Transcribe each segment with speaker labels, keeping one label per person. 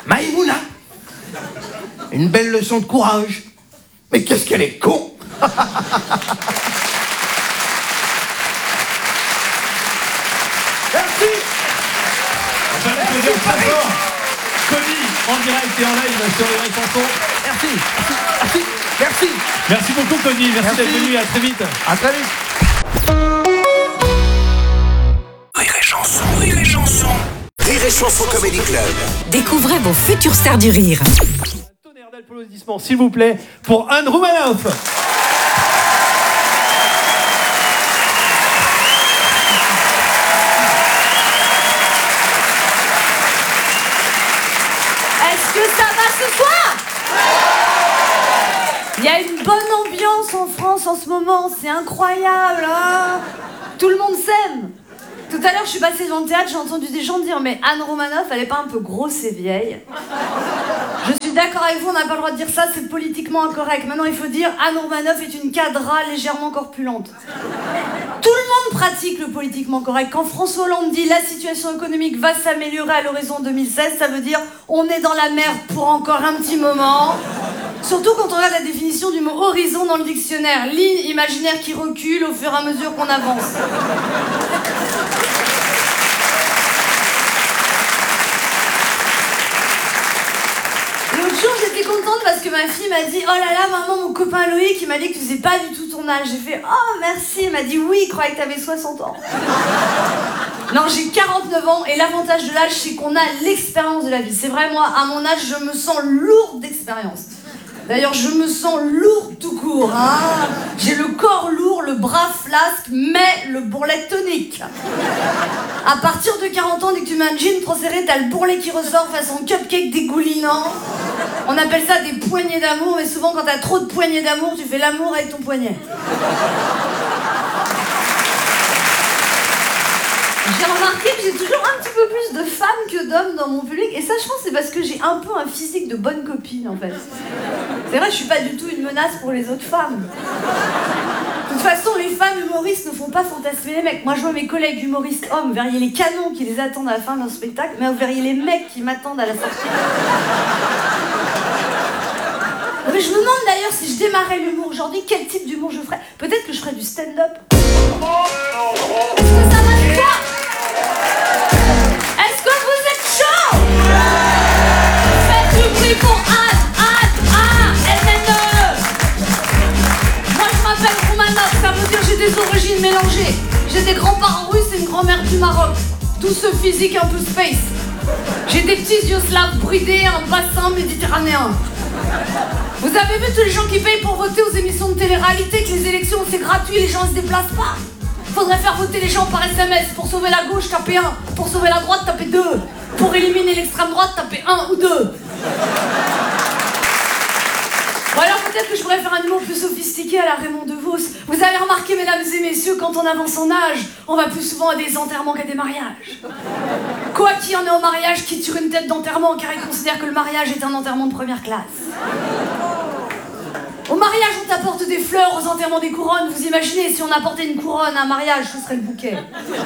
Speaker 1: Maïmouna. Une belle leçon de courage. Mais qu'est-ce qu'elle est con. Merci.
Speaker 2: On va l'applaudir très fort. Tony, en direct et en live sur les vraies chansons.
Speaker 1: Merci. Merci. Merci.
Speaker 2: Merci beaucoup Tony, merci d'être venu, à très vite.
Speaker 1: À très vite.
Speaker 3: Rire et chanson, Rire et chanson. Rire et chanson Comedy Club.
Speaker 4: Découvrez vos futures stars du rire.
Speaker 2: Un tonnerre d'applaudissements, s'il vous plaît, pour Anne Roumanoff.
Speaker 5: Est-ce que ça va ce soir? Il y a une bonne ambiance en France en ce moment, c'est incroyable, hein? Tout le monde s'aime. Tout à l'heure, je suis passée devant le théâtre, j'ai entendu des gens dire « Mais Anne Roumanoff, elle est pas un peu grosse et vieille ?» Je suis d'accord avec vous, on n'a pas le droit de dire ça, c'est politiquement incorrect. Maintenant, il faut dire « Anne Roumanoff est une cadra légèrement corpulente ». Tout le monde pratique le politiquement correct. Quand François Hollande dit « La situation économique va s'améliorer à l'horizon 2016 », ça veut dire « On est dans la merde pour encore un petit moment ». Surtout quand on regarde la définition du mot horizon dans le dictionnaire. Ligne imaginaire qui recule au fur et à mesure qu'on avance. L'autre jour, j'étais contente parce que ma fille m'a dit « Oh là là, maman, mon copain Loïc, il m'a dit que tu faisais pas du tout ton âge. » J'ai fait « Oh, merci. » Elle m'a dit « Oui, il croyait que t'avais 60 ans. » Non, j'ai 49 ans et l'avantage de l'âge, c'est qu'on a l'expérience de la vie. C'est vrai, moi, à mon âge, je me sens lourde d'expérience. D'ailleurs, je me sens lourde tout court, hein. J'ai le corps lourd, le bras flasque, mais le bourrelet tonique. À partir de 40 ans, dès que tu mets un jean trop serré, t'as le bourrelet qui ressort façon cupcake dégoulinant. On appelle ça des poignées d'amour, mais souvent, quand t'as trop de poignées d'amour, tu fais l'amour avec ton poignet. J'ai remarqué que j'ai toujours un petit peu plus de femmes que d'hommes dans mon public, et ça, je pense, c'est parce que j'ai un peu un physique de bonne copine, en fait. C'est vrai, je suis pas du tout une menace pour les autres femmes. De toute façon, les femmes humoristes ne font pas fantasmer les mecs. Moi, je vois mes collègues humoristes hommes, vous verriez les canons qui les attendent à la fin d'un spectacle, mais vous verriez les mecs qui m'attendent à la sortie. Mais je me demande d'ailleurs si je démarrais l'humour aujourd'hui, quel type d'humour je ferais. Peut-être que je ferais du stand-up. Est-ce que ça va se faire? Est-ce que vous êtes chaud? Faites du bruit pour Anne, NNE. Moi je m'appelle Roumanoff, ça veut dire j'ai des origines mélangées. J'ai des grands-parents russes et une grand-mère du Maroc. D'où ce physique un peu space. J'ai des petits yeux slaves bridés, un bassin méditerranéen. Vous avez vu tous les gens qui payent pour voter aux émissions de télé-réalité, que les élections c'est gratuit, les gens se déplacent pas. Faudrait faire voter les gens par SMS. Pour sauver la gauche, tapez 1. Pour sauver la droite, tapez 2. Pour éliminer l'extrême droite, tapez 1 ou 2. Ou alors peut-être que je pourrais faire un humour plus sophistiqué à la Raymond DeVos. Vous avez remarqué, mesdames et messieurs, quand on avance en âge, on va plus souvent à des enterrements qu'à des mariages. Quoi qu'il y en ait au mariage qui tire une tête d'enterrement car ils considèrent que le mariage est un enterrement de première classe. Au mariage, on t'apporte des fleurs, aux enterrements des couronnes. Vous imaginez, si on apportait une couronne à un mariage, ce serait le bouquet.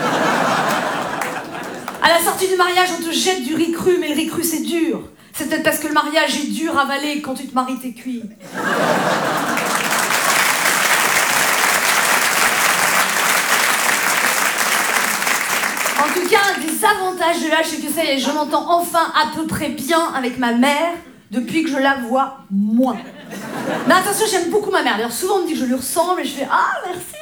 Speaker 5: À la sortie du mariage, on te jette du riz cru, mais le riz cru, c'est dur. C'est peut-être parce que le mariage est dur à avaler, quand tu te maries, t'es cuit. En tout cas, un des avantages de l'âge, c'est que ça y est, je m'entends enfin à peu près bien avec ma mère depuis que je la vois moins. Mais attention, j'aime beaucoup ma mère. D'ailleurs, souvent on me dit que je lui ressemble et je fais « Ah, merci !»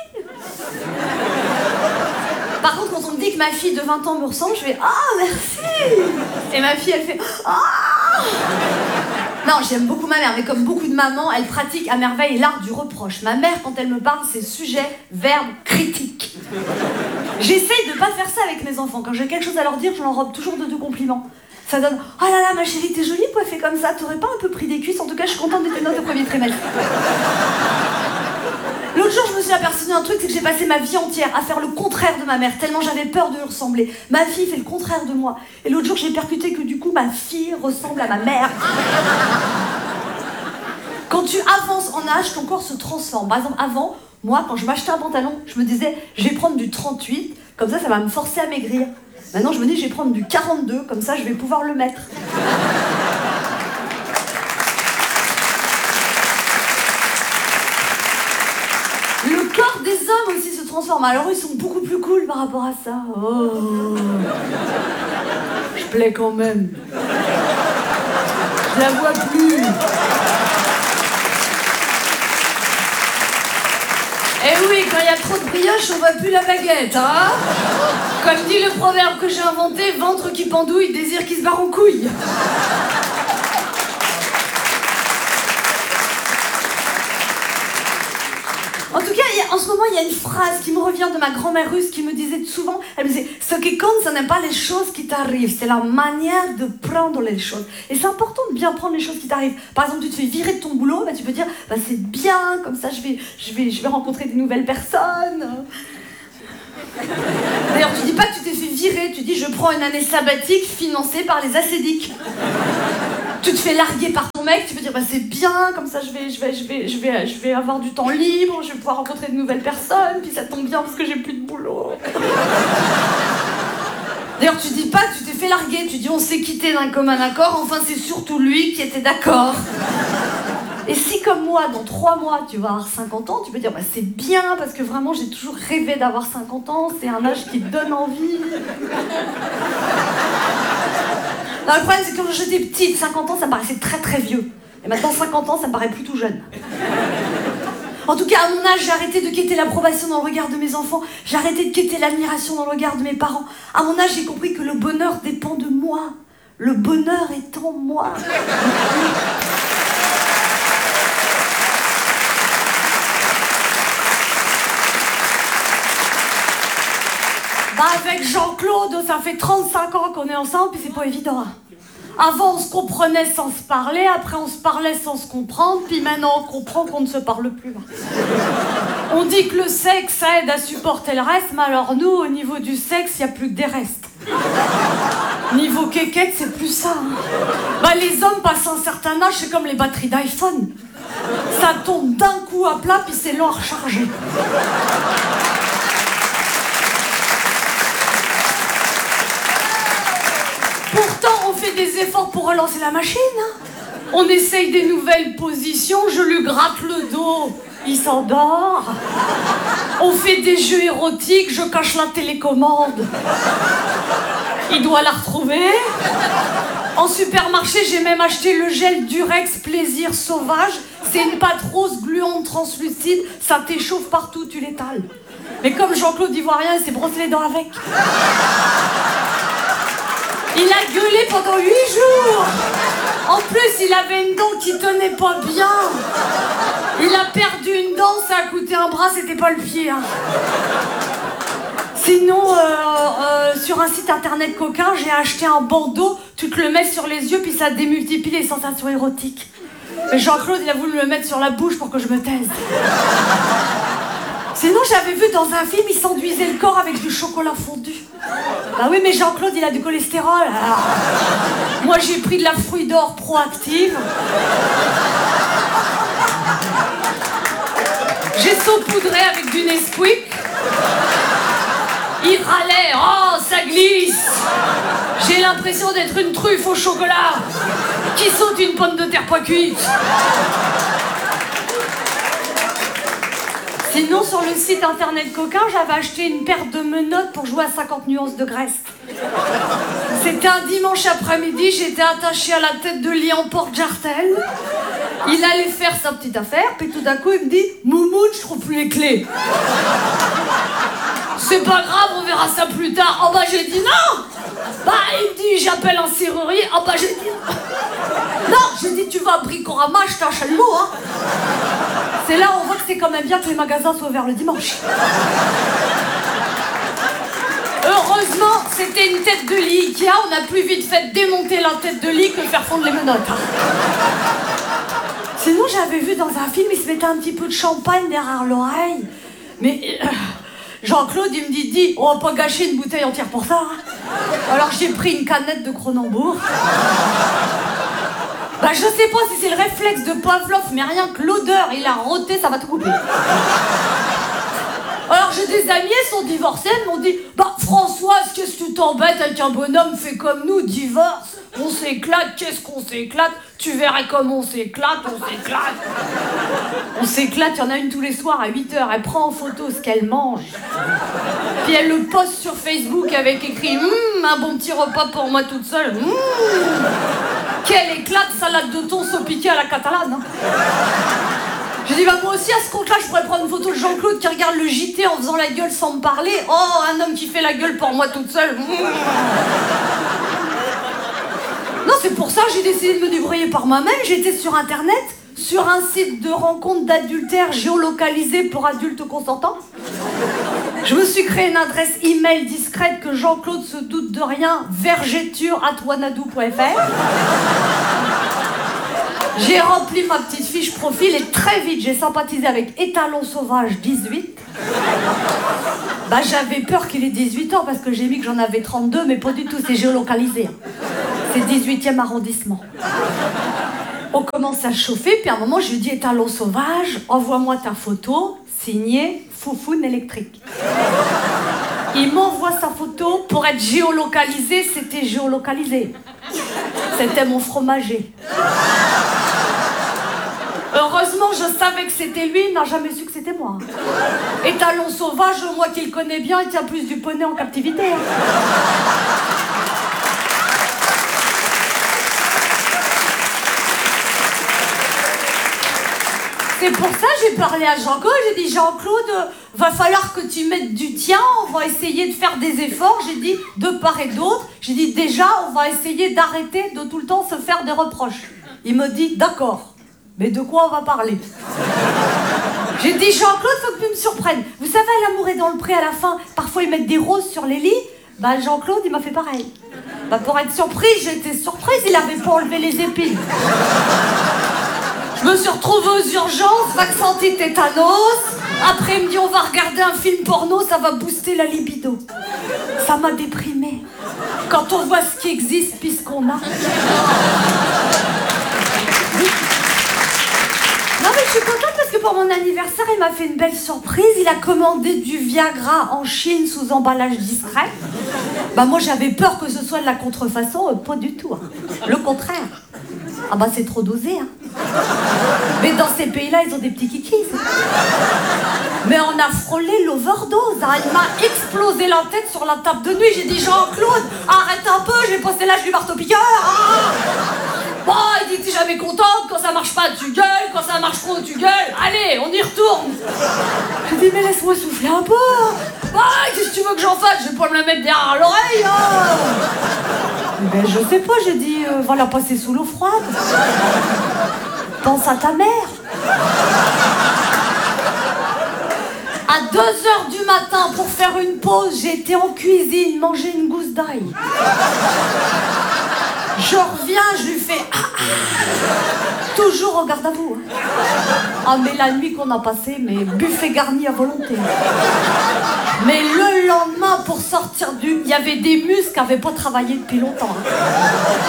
Speaker 5: Par contre, quand on me dit que ma fille de 20 ans me ressemble, je fais « Ah, merci !» Et ma fille, elle fait « Ah !» Non, j'aime beaucoup ma mère, mais comme beaucoup de mamans, elle pratique à merveille l'art du reproche. Ma mère, quand elle me parle, c'est sujet, verbe, critique. J'essaye de pas faire ça avec mes enfants. Quand j'ai quelque chose à leur dire, je l'enrobe toujours de 2 compliments. Ça donne « Oh là là, ma chérie, t'es jolie coiffée comme ça, t'aurais pas un peu pris des cuisses? En tout cas, je suis contente de tes notes au premier trimestre. » L'autre jour, je me suis aperçue d'un truc, c'est que j'ai passé ma vie entière à faire le contraire de ma mère, tellement j'avais peur de lui ressembler. Ma fille fait le contraire de moi. Et l'autre jour, j'ai percuté que du coup, ma fille ressemble à ma mère. Quand tu avances en âge, ton corps se transforme. Par exemple, avant, moi, quand je m'achetais un pantalon, je me disais, je vais prendre du 38, comme ça va me forcer à maigrir. Maintenant, je me dis, je vais prendre du 42, comme ça, je vais pouvoir le mettre. hommes aussi se transforment. Alors eux, ils sont beaucoup plus cool par rapport à ça. Oh. Je plais quand même. Je la vois plus. Eh oui, quand il y a trop de brioche, on voit plus la baguette, hein. Comme dit le proverbe que j'ai inventé, ventre qui pendouille, désir qui se barre en couille. En tout cas, en ce moment, il y a une phrase qui me revient de ma grand-mère russe qui me disait souvent, elle me disait, ce qui compte, ce n'est pas les choses qui t'arrivent, c'est la manière de prendre les choses. Et c'est important de bien prendre les choses qui t'arrivent. Par exemple, tu te fais virer de ton boulot, bah, tu peux dire, bah, c'est bien, comme ça je vais rencontrer des nouvelles personnes. D'ailleurs, tu dis pas que tu t'es fait virer, tu dis, je prends une année sabbatique financée par les ascédiques. Tu te fais larguer par ton mec, tu peux dire bah c'est bien, comme ça je vais avoir du temps libre, je vais pouvoir rencontrer de nouvelles personnes, puis ça tombe bien parce que j'ai plus de boulot. D'ailleurs tu dis pas que tu t'es fait larguer, tu dis on s'est quitté d'un commun accord, enfin c'est surtout lui qui était d'accord. Et si comme moi, dans 3 mois, tu vas avoir 50 ans, tu peux dire bah c'est bien parce que vraiment j'ai toujours rêvé d'avoir 50 ans, c'est un âge qui te donne envie. Non, le problème, c'est que quand j'étais petite, 50 ans, ça me paraissait très très vieux. Et maintenant, 50 ans, ça me paraît plutôt jeune. En tout cas, à mon âge, j'ai arrêté de quêter l'approbation dans le regard de mes enfants. J'ai arrêté de quêter l'admiration dans le regard de mes parents. À mon âge, j'ai compris que le bonheur dépend de moi. Le bonheur est en moi. Bah avec Jean-Claude, ça fait 35 ans qu'on est ensemble, puis c'est pas évident. Avant, on se comprenait sans se parler, après on se parlait sans se comprendre, puis maintenant on comprend qu'on ne se parle plus. On dit que le sexe aide à supporter le reste, mais alors nous, au niveau du sexe, il n'y a plus que des restes. Niveau quéquette, c'est plus ça. Bah les hommes passent un certain âge, c'est comme les batteries d'iPhone. Ça tombe d'un coup à plat, puis c'est long à recharger. Pourtant, on fait des efforts pour relancer la machine. On essaye des nouvelles positions, je lui gratte le dos, il s'endort. On fait des jeux érotiques, je cache la télécommande. Il doit la retrouver. En supermarché, j'ai même acheté le gel Durex Plaisir Sauvage. C'est une pâte rose gluante translucide, ça t'échauffe partout, tu l'étales. Mais comme Jean-Claude Ivoirien, il s'est brossé les dents avec. Il a gueulé pendant 8 jours. En plus, il avait une dent qui tenait pas bien. Il a perdu une dent, ça a coûté un bras, c'était pas le pied. Hein. Sinon, sur un site internet coquin, j'ai acheté un bandeau, tu te le mets sur les yeux, puis ça démultiplie les sensations érotiques. Mais Jean-Claude, il a voulu le mettre sur la bouche pour que je me taise. Sinon, j'avais vu dans un film, il s'enduisait le corps avec du chocolat fondu. Bah oui, mais Jean-Claude, il a du cholestérol. Alors... Moi, j'ai pris de la fruit d'or proactive. J'ai saupoudré avec du Nesquik. Il râlait, oh, ça glisse. J'ai l'impression d'être une truffe au chocolat qui saute une pomme de terre pas cuite. Sinon, sur le site internet coquin, j'avais acheté une paire de menottes pour jouer à 50 nuances de Grèce. C'était un dimanche après-midi, j'étais attachée à la tête de lit en porte-jartel. Il allait faire sa petite affaire, puis tout d'un coup, il me dit « Moumoune, je trouve plus les clés. » C'est pas grave, on verra ça plus tard. Oh bah j'ai dit non. Bah il me dit j'appelle un serrurier. Oh bah j'ai dit non, j'ai dit tu vas à Bricorama, je t'achète le mot hein. C'est là où on voit que c'est quand même bien que les magasins soient ouverts le dimanche. Heureusement, c'était une tête de lit Ikea, on a plus vite fait démonter la tête de lit que faire fondre les menottes. Sinon j'avais vu dans un film, il se mettait un petit peu de champagne derrière l'oreille. Mais... Jean-Claude, il me dit, on va pas gâcher une bouteille entière pour ça. Hein. Alors j'ai pris une canette de Cronenbourg. Bah je sais pas si c'est le réflexe de Pavlov, mais rien que l'odeur, il a roté, ça va te couper. Alors j'ai des amis, elles sont divorcées, elles m'ont dit, bah Françoise, qu'est-ce que tu t'embêtes avec un bonhomme fait comme nous, divorce. On s'éclate, qu'est-ce qu'on s'éclate? Tu verrais comme on s'éclate, on s'éclate. On s'éclate, il y en a une tous les soirs à 8h. Elle prend en photo ce qu'elle mange. Puis elle le poste sur Facebook avec écrit un bon petit repas pour moi toute seule. Quelle éclate, salade de thon saupiquée à la catalane. Hein. J'ai dit, bah moi aussi, à ce compte-là, je pourrais prendre une photo de Jean-Claude qui regarde le JT en faisant la gueule sans me parler. Oh, un homme qui fait la gueule pour moi toute seule. Non, c'est pour ça que j'ai décidé de me débrouiller par moi-même. J'étais sur Internet, sur un site de rencontre d'adultère géolocalisé pour adultes consentants. Je me suis créé une adresse email discrète que Jean-Claude se doute de rien, vergeture@wanadoo.fr. J'ai rempli ma petite fiche profil et très vite j'ai sympathisé avec Étalon Sauvage 18. Bah j'avais peur qu'il ait 18 ans parce que j'ai mis que j'en avais 32, mais pas du tout, c'est géolocalisé. C'est 18e arrondissement. On commence à chauffer, puis à un moment je lui dis Étalon Sauvage, envoie-moi ta photo, signée Foufoune électrique. Il m'envoie sa photo, pour être géolocalisé, c'était géolocalisé. C'était mon fromager. Heureusement, je savais que c'était lui, il n'a jamais su que c'était moi. Étalon Sauvage, moi qui le connais bien, il tient plus du poney en captivité. Hein. C'est pour ça que j'ai parlé à Jean-Claude, j'ai dit Jean-Claude, va falloir que tu mettes du tien, on va essayer de faire des efforts, j'ai dit de part et d'autre, j'ai dit déjà on va essayer d'arrêter de tout le temps se faire des reproches. Il me dit d'accord, mais de quoi on va parler? J'ai dit Jean-Claude, faut que tu me surprennes. Vous savez, L'amour est dans le pré à la fin, parfois ils mettent des roses sur les lits, bah Jean-Claude il m'a fait pareil. Bah pour être surprise, j'étais surprise, il avait pas enlevé les épines. Je me suis retrouvée aux urgences, vaccin anti-tétanos. Après, il me dit, on va regarder un film porno, ça va booster la libido. Ça m'a déprimée. Quand on voit ce qui existe, puis ce qu'on a. Non, mais je suis contente parce que pour mon anniversaire, il m'a fait une belle surprise. Il a commandé du Viagra en Chine sous emballage discret. Bah moi, j'avais peur que ce soit de la contrefaçon, pas du tout. Hein. Le contraire. Ah bah c'est trop dosé, hein. Mais dans ces pays-là, ils ont des petits kikis. Hein. Mais on a frôlé l'overdose. Hein. Il m'a explosé la tête sur la table de nuit. J'ai dit Jean-Claude, arrête un peu, j'ai passé l'âge du marteau-piqueur. Ah bon, il dit t'es jamais contente, quand ça marche pas, tu gueules, quand ça marche trop, tu gueules. Allez, on y retourne. J'ai dit mais laisse-moi souffler un peu. Bah, qu'est-ce que tu veux que j'en fasse? Je vais pas me la mettre derrière l'oreille. Hein. Ben je sais pas, j'ai dit va la passer sous l'eau froide. Pense à ta mère. À 2h du matin, pour faire une pause, j'ai été en cuisine manger une gousse d'ail. Je reviens, je lui fais toujours au garde à vous. Ah mais la nuit qu'on a passée, mais buffet garni à volonté. Mais le lendemain, pour sortir il y avait des muscles qui n'avaient pas travaillé depuis longtemps.